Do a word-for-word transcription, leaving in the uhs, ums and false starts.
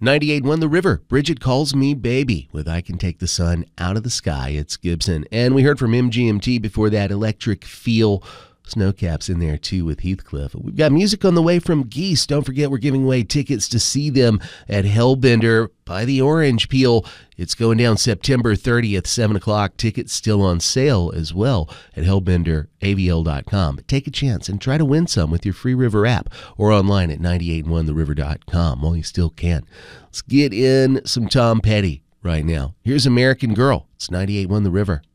ninety-eight point one The River, Bridget Calls Me Baby with I Can Take the Sun Out of the Sky. It's Gibson. And we heard from M G M T before that, Electric Feel. Snowcaps in there too with Heathcliff. We've got music on the way from Geese. Don't forget we're giving away tickets to see them at Hellbender by the Orange Peel. It's going down September thirtieth, seven o'clock. Tickets still on sale as well at hellbender a v l dot com. But take a chance and try to win some with your Free River app or online at ninety-eight point one the river dot com while you still can. Let's get in some Tom Petty right now. Here's American Girl. It's ninety-eight point one The River.